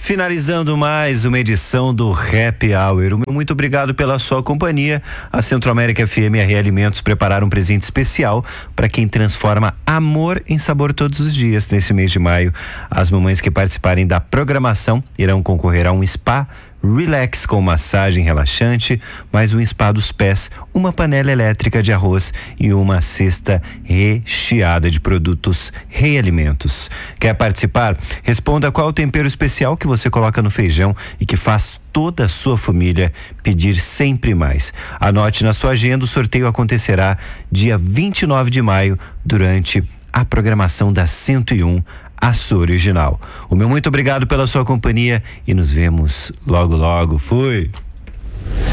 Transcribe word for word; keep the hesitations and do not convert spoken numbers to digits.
Finalizando mais uma edição do Happy Hour. Muito obrigado pela sua companhia. A Centro-América F M e a Realimentos prepararam um presente especial para quem transforma amor em sabor todos os dias. Nesse mês de maio, as mamães que participarem da programação irão concorrer a um spa relax com massagem relaxante, mais um spa dos pés, uma panela elétrica de arroz e uma cesta recheada de produtos Realimentos. Quer participar? Responda qual o tempero especial que você coloca no feijão e que faz toda a sua família pedir sempre mais. Anote na sua agenda, o sorteio acontecerá dia vinte e nove de maio durante a programação da cento e um, a sua original. O meu muito obrigado pela sua companhia e nos vemos logo logo. Fui!